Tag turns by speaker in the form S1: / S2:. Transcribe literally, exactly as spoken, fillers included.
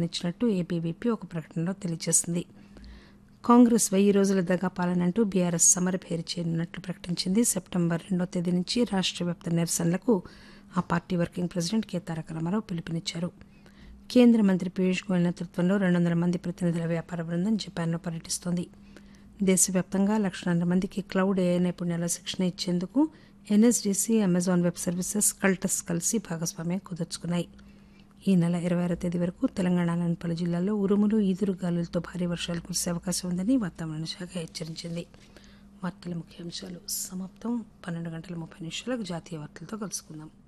S1: పిలుపునిచ్చినట్టు ABVP ఒక ప్రకటనలో తెలియజేసింది. కాంగ్రెస్ వెయ్యి రోజుల దగా పాలనంటూ బీఆర్ఎస్ సమరభేరి చేయనున్నట్లు ప్రకటించింది. సెప్టెంబర్ రెండో తేదీ నుంచి రాష్ట్ర వ్యాప్త నిరసనలకు ఆ పార్టీ వర్కింగ్ ప్రెసిడెంట్ కె తారక రామారావు పిలుపునిచ్చారు. కేంద్ర మంత్రి పీయూష్ గోయల్ నేతృత్వంలో రెండు వందల మంది ప్రతినిధుల వ్యాపార బృందం జపాన్లో పర్యటిస్తోంది. దేశవ్యాప్తంగా లక్షన్నర మందికి క్లౌడ్ ఏఐ నైపుణ్యాల శిక్షణ ఇచ్చేందుకు ఎన్ఎస్డీసీ, అమెజాన్ వెబ్ సర్వీసెస్, కల్టస్ కలిసి భాగస్వామ్యం కుదుర్చుకున్నాయి. ఈ నెల ఇరవై ఆరో తేదీ వరకు తెలంగాణలోని పలు జిల్లాల్లో ఉరుములు, ఈదురుగాలులతో భారీ వర్షాలు కురిసే అవకాశం ఉందని వాతావరణ శాఖ హెచ్చరించింది. వార్తల ముఖ్యాంశాలు సమాప్తం. పన్నెండు గంటల ముప్పై నిమిషాలకు జాతీయ వార్తలతో కలుసుకుందాం.